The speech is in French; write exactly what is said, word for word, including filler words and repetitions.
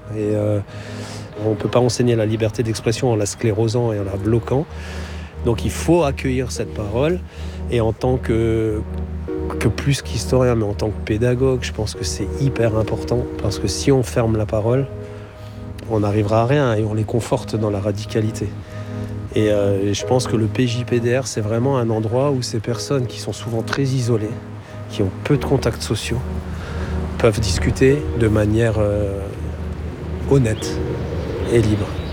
Et euh, on ne peut pas enseigner la liberté d'expression en la sclérosant et en la bloquant. Donc il faut accueillir cette parole. Et en tant que, que plus qu'historien, mais en tant que pédagogue, je pense que c'est hyper important. Parce que si on ferme la parole, on n'arrivera à rien et on les conforte dans la radicalité. Et euh, je pense que le P J P D R, c'est vraiment un endroit où ces personnes qui sont souvent très isolées, qui ont peu de contacts sociaux, peuvent discuter de manière euh, honnête et libre.